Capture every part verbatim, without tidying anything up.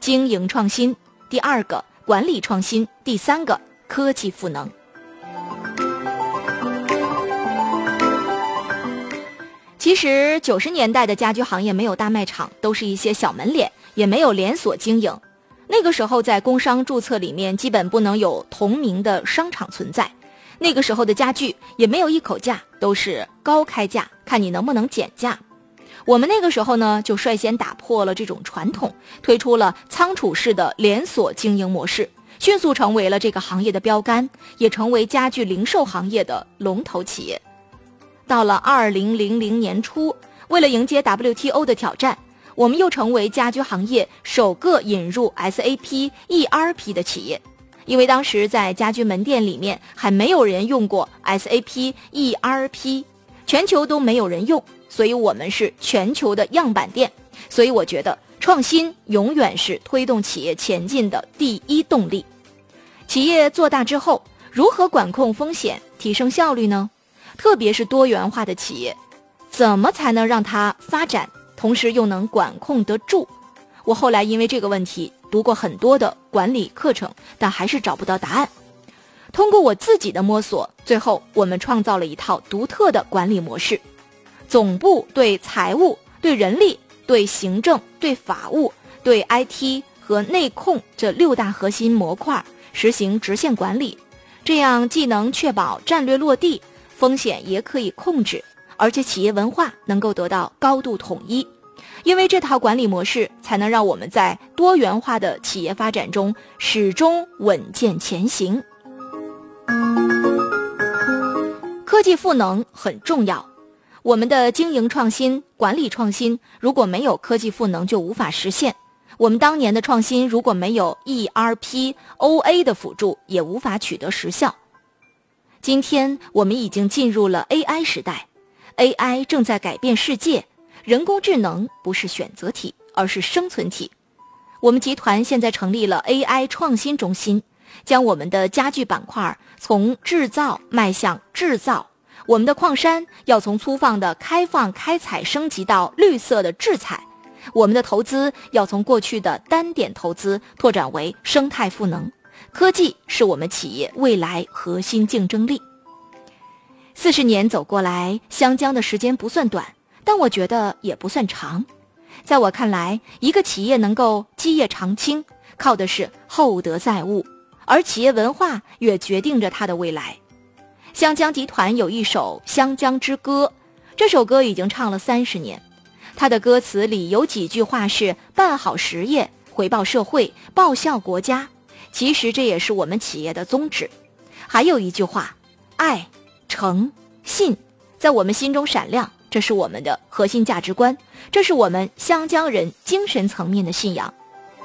经营创新，第二个管理创新，第三个科技赋能。其实九十年代的家居行业没有大卖场，都是一些小门脸，也没有连锁经营。那个时候在工商注册里面基本不能有同名的商场存在，那个时候的家具也没有一口价，都是高开价，看你能不能减价。我们那个时候呢，就率先打破了这种传统，推出了仓储式的连锁经营模式，迅速成为了这个行业的标杆，也成为家具零售行业的龙头企业。到了二零零零年初，为了迎接 W T O 的挑战，我们又成为家居行业首个引入 S A P E R P 的企业。因为当时在家居门店里面还没有人用过 S A P E R P， 全球都没有人用，所以我们是全球的样板店。所以我觉得创新永远是推动企业前进的第一动力。企业做大之后，如何管控风险，提升效率呢？特别是多元化的企业，怎么才能让它发展，同时又能管控得住？我后来因为这个问题读过很多的管理课程，但还是找不到答案。通过我自己的摸索，最后我们创造了一套独特的管理模式。总部对财务、对人力、对行政、对法务、对 I T 和内控这六大核心模块实行直线管理，这样既能确保战略落地，风险也可以控制，而且企业文化能够得到高度统一。因为这套管理模式才能让我们在多元化的企业发展中始终稳健前行。科技赋能很重要，我们的经营创新、管理创新如果没有科技赋能就无法实现。我们当年的创新如果没有 E R P、O A 的辅助，也无法取得实效。今天我们已经进入了 A I 时代， A I 正在改变世界，人工智能不是选择题，而是生存题。我们集团现在成立了 A I 创新中心，将我们的家具板块从制造迈向制造，我们的矿山要从粗放的开放开采升级到绿色的制采，我们的投资要从过去的单点投资拓展为生态赋能。科技是我们企业未来核心竞争力。四十年走过来，湘江的时间不算短，但我觉得也不算长。在我看来，一个企业能够基业长青，靠的是厚德载物，而企业文化也决定着它的未来。湘江集团有一首《湘江之歌》，这首歌已经唱了三十年。它的歌词里有几句话是办好实业，回报社会，报效国家，其实这也是我们企业的宗旨。还有一句话，爱、诚、信在我们心中闪亮，这是我们的核心价值观，这是我们湘江人精神层面的信仰。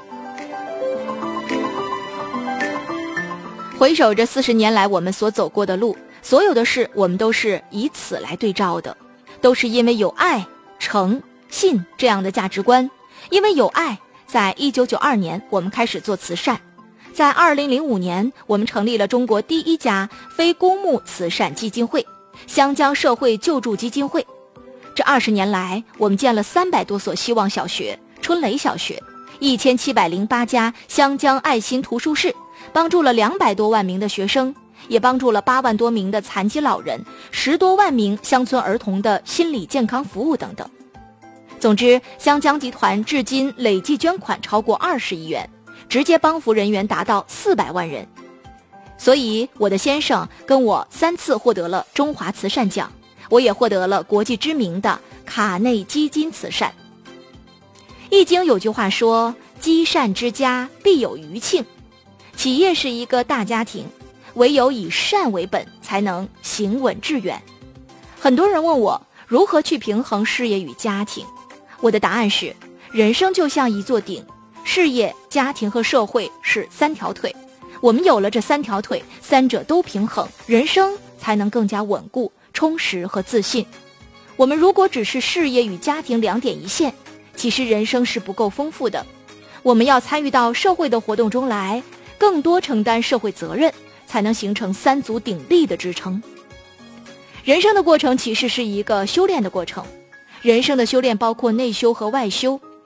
回首这四十年来我们所走过的路，所有的事我们都是以此来对照的，都是因为有爱、诚、信这样的价值观。因为有爱，在一九九二年我们开始做慈善，在二零零五年我们成立了中国第一家非公募慈善基金会湘江社会救助基金会。这二十年来，我们建了三百多所希望小学、春雷小学，一千七百零八家湘江爱心图书室，帮助了两百多万名的学生，也帮助了八万多名的残疾老人，十多万名乡村儿童的心理健康服务等等。总之，湘江集团至今累计捐款超过二十亿元，直接帮扶人员达到四百万人。所以我的先生跟我三次获得了中华慈善奖，我也获得了国际知名的卡内基金慈善。易经有句话说，积善之家必有余庆。企业是一个大家庭，唯有以善为本，才能行稳致远。很多人问我如何去平衡事业与家庭，我的答案是，人生就像一座顶，事业、家庭和社会是三条腿，我们有了这三条腿，三者都平衡，人生才能更加稳固、充实和自信。我们如果只是事业与家庭两点一线，其实人生是不够丰富的。我们要参与到社会的活动中来，更多承担社会责任，才能形成三足鼎立的支撑。人生的过程其实是一个修炼的过程，人生的修炼包括内修和外修。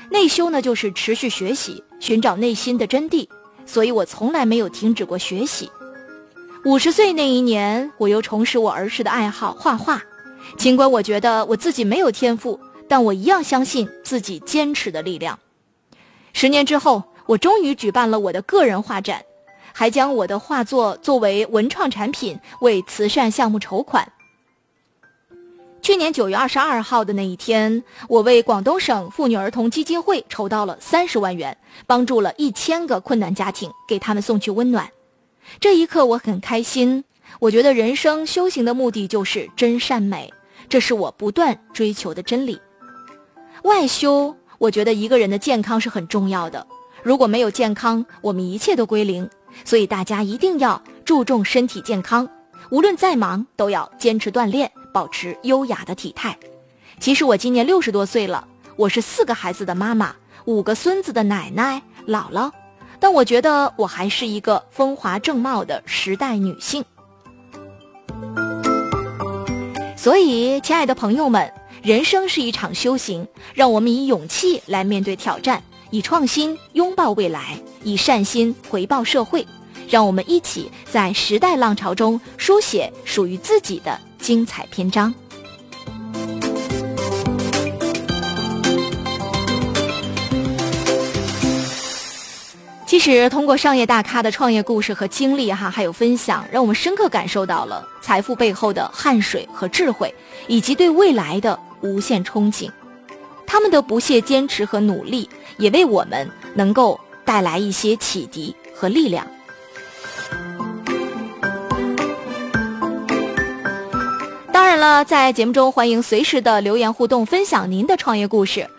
内修呢，就是持续学习，寻找内心的真谛，所以我从来没有停止过学习。五十岁那一年，我又重拾我儿时的爱好画画，尽管我觉得我自己没有天赋，但我一样相信自己坚持的力量。十年之后，我终于举办了我的个人画展，还将我的画作作为文创产品为慈善项目筹款。去年九月二十二号的那一天，我为广东省妇女儿童基金会筹到了三十万元，帮助了一千个困难家庭，给他们送去温暖。这一刻我很开心，我觉得人生修行的目的就是真善美，这是我不断追求的真理。外修，我觉得一个人的健康是很重要的，如果没有健康，我们一切都归零，所以大家一定要注重身体健康，无论再忙都要坚持锻炼，保持优雅的体态。其实我今年六十多岁了，我是四个孩子的妈妈，五个孙子的奶奶姥姥，但我觉得我还是一个风华正茂的时代女性。所以亲爱的朋友们，人生是一场修行，让我们以勇气来面对挑战，以创新拥抱未来，以善心回报社会，让我们一起在时代浪潮中书写属于自己的精彩篇章。其实通过商业大咖的创业故事和经历哈，还有分享，让我们深刻感受到了财富背后的汗水和智慧，以及对未来的无限憧憬。他们的不懈坚持和努力，也为我们能够带来一些启迪和力量。当然了，在节目中欢迎随时的留言互动，分享您的创业故事。